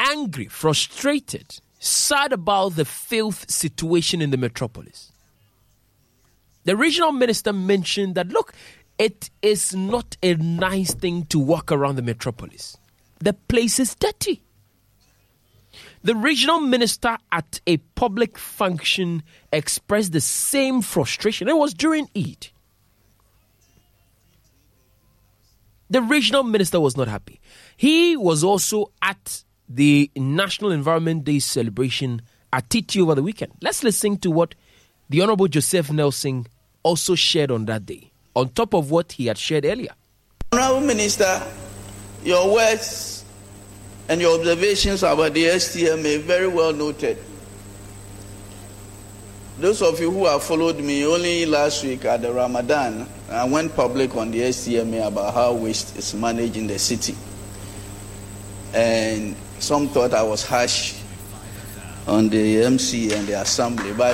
angry, frustrated, sad about the filth situation in the metropolis. The regional minister mentioned that, look, it is not a nice thing to walk around the metropolis. The place is dirty. The regional minister at a public function expressed the same frustration. It was during Eid. The regional minister was not happy. He was also at the National Environment Day celebration at TT over the weekend. Let's listen to what the Honorable Joseph Nelson also shared on that day, on top of what he had shared earlier. Honorable Minister, your words and your observations about the STMA very well noted. Those of you who have followed me, only last week at the Ramadan, I went public on the STMA about how waste is managed in the city. And some thought I was harsh on the MC and the assembly, but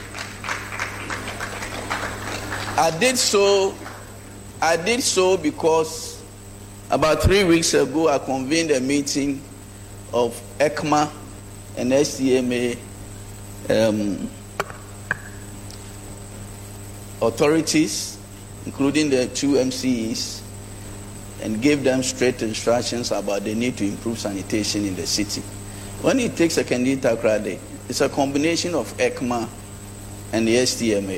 I did so because about 3 weeks ago I convened a meeting of ECMA and STMA authorities, including the 2 MCEs, and gave them straight instructions about the need to improve sanitation in the city. When it takes a Sekondi Takoradi, it's a combination of ECMA and the STMA.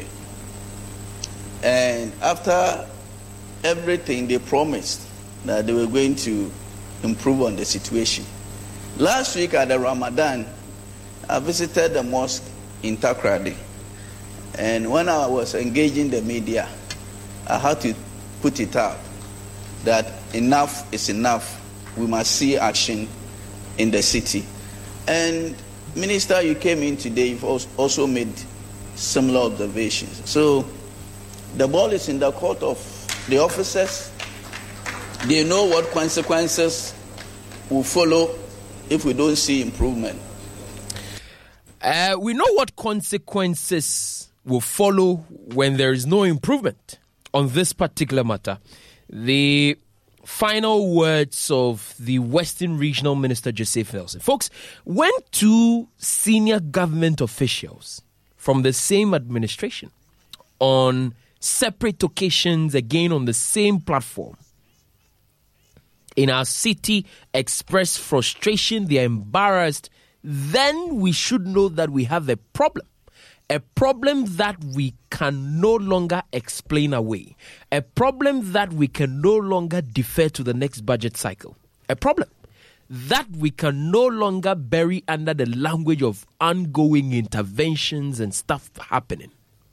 And after everything, they promised that they were going to improve on the situation. Last week at the Ramadan, I visited the mosque in Takoradi. And when I was engaging the media, I had to put it out that enough is enough. We must see action in the city. And Minister, you came in today, you've also made similar observations. So the ball is in the court of the officers. They know what consequences will follow if we don't see improvement. We know what consequences will follow when there is no improvement on this particular matter. The final words of the Western Regional Minister, Joseph Nelson. Folks, when 2 senior government officials from the same administration on separate occasions, again on the same platform, in our city express frustration, they are embarrassed, then we should know that we have a problem. A problem that we can no longer explain away. A problem that we can no longer defer to the next budget cycle. A problem that we can no longer bury under the language of ongoing interventions and stuff happening.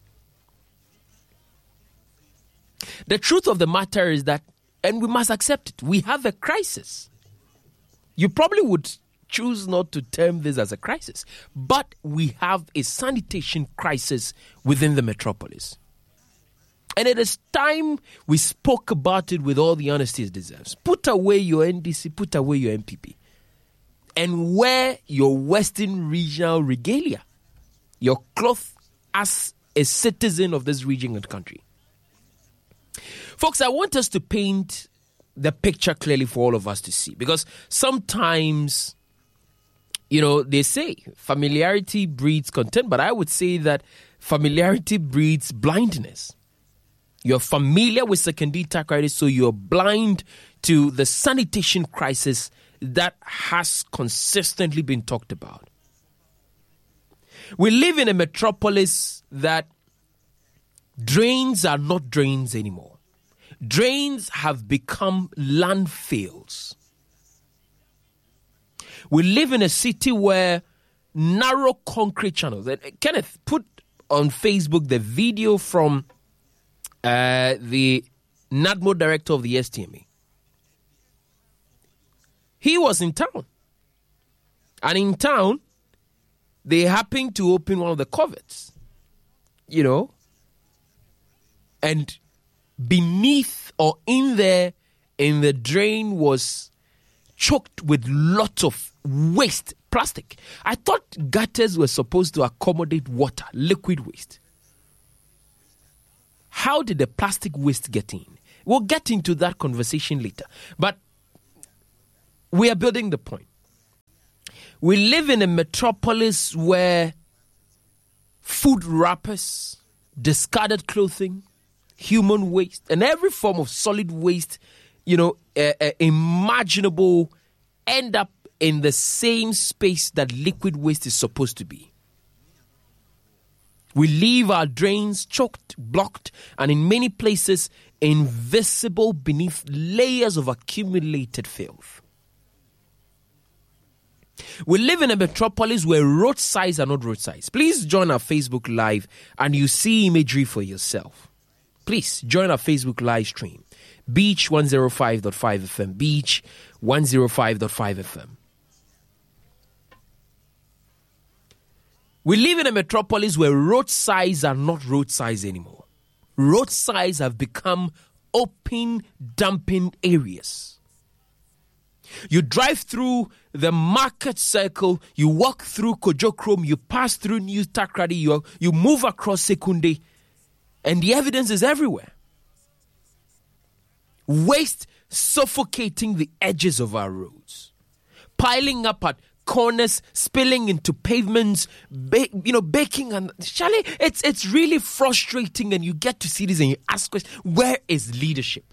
The truth of the matter is that, and we must accept it, we have a crisis. You probably would choose not to term this as a crisis, but we have a sanitation crisis within the metropolis. And it is time we spoke about it with all the honesty it deserves. Put away your NDC, put away your MPP, and wear your Western regional regalia, your cloth as a citizen of this region and country. Folks, I want us to paint the picture clearly for all of us to see, because sometimes, you know, they say familiarity breeds contempt, but I would say that familiarity breeds blindness. You're familiar with Sekondi Takoradi, so you're blind to the sanitation crisis that has consistently been talked about. We live in a metropolis that drains are not drains anymore. Drains have become landfills. We live in a city where narrow concrete channels. Kenneth, put on Facebook the video from the NADMO director of the STMA. He was in town. And in town, they happened to open one of the coverts, you know, and beneath or in there, in the drain was choked with lots of waste, plastic. I thought gutters were supposed to accommodate water, liquid waste. How did the plastic waste get in? We'll get into that conversation later. But we are building the point. We live in a metropolis where food wrappers, discarded clothing, human waste, and every form of solid waste, imaginable, end up in the same space that liquid waste is supposed to be. We leave our drains choked, blocked, and in many places invisible beneath layers of accumulated filth. We live in a metropolis where road signs are not road signs. Please join our Facebook Live and you see imagery for yourself. Please join our Facebook live stream. Beach 105.5 FM. Beach 105.5 FM. We live in a metropolis where road signs are not road signs anymore. Road signs have become open dumping areas. You drive through the market circle, you walk through Kojokrom, you pass through New Takrady, you move across Sekunde, and the evidence is everywhere. Waste suffocating the edges of our roads, piling up at corners, spilling into pavements, baking, and Charlie, it's really frustrating. And you get to see this and you ask questions: where is leadership?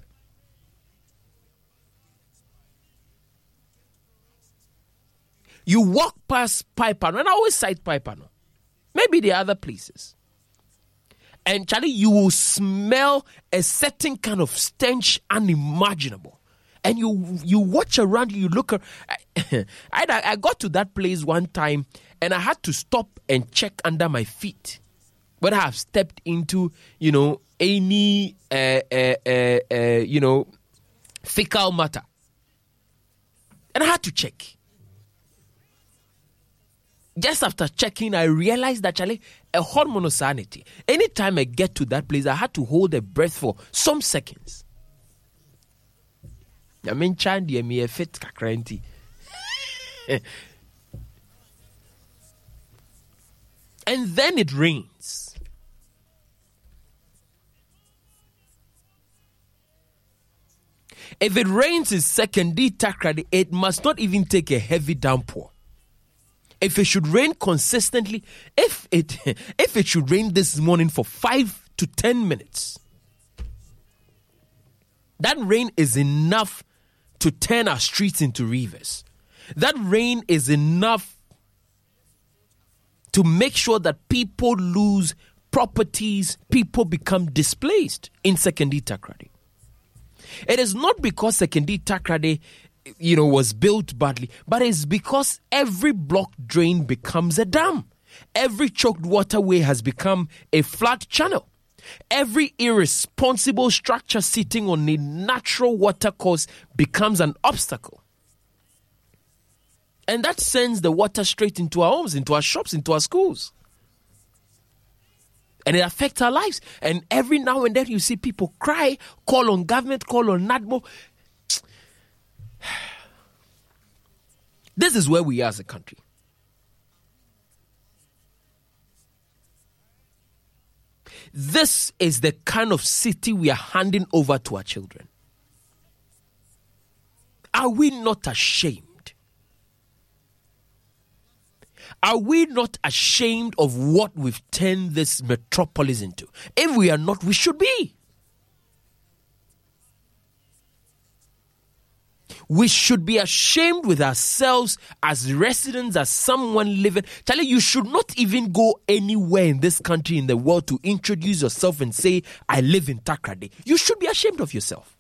You walk past Paipano, and I always cite Paipano. Maybe there are other places. And Charlie, you will smell a certain kind of stench unimaginable. And you watch around you, look. I got to that place one time, and I had to stop and check under my feet whether I have stepped into, any, fecal matter. And I had to check. Just after checking, I realized that, Charlie, a hormonal sanity. Anytime I get to that place, I had to hold a breath for some seconds. I mean, Chandy, me a fit kakranti. And then it rains. If it rains in Sekondi Takrady, it must not even take a heavy downpour. If it should rain consistently, if it should rain this morning for 5 to 10 minutes, that rain is enough to turn our streets into rivers. That rain is enough to make sure that people lose properties, people become displaced in Sekondi Takrady. It is not because Sekondi Takrady was built badly, but it's because every blocked drain becomes a dam. Every choked waterway has become a flat channel. Every irresponsible structure sitting on a natural watercourse becomes an obstacle. And that sends the water straight into our homes, into our shops, into our schools. And it affects our lives. And every now and then you see people cry, call on government, call on NADMO. This is where we are as a country. This is the kind of city we are handing over to our children. Are we not ashamed? Are we not ashamed of what we've turned this metropolis into? If we are not, we should be. We should be ashamed with ourselves as residents, as someone living. Charlie, you should not even go anywhere in this country, in the world, to introduce yourself and say, I live in Takrady. You should be ashamed of yourself.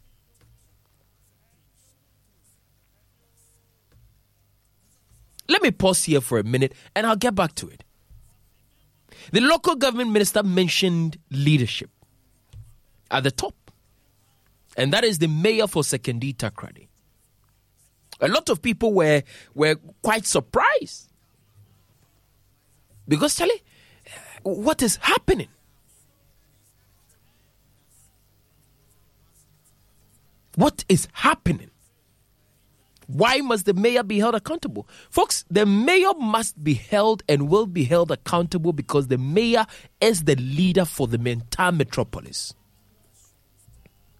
Let me pause here for a minute and I'll get back to it. The local government minister mentioned leadership at the top. And that is the mayor for Sekondi Takrady. A lot of people were quite surprised. Because, Charlie, what is happening? What is happening? Why must the mayor be held accountable? Folks, the mayor must be held and will be held accountable because the mayor is the leader for the entire metropolis.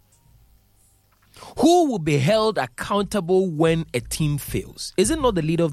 Who will be held accountable when a team fails? Is it not the leader of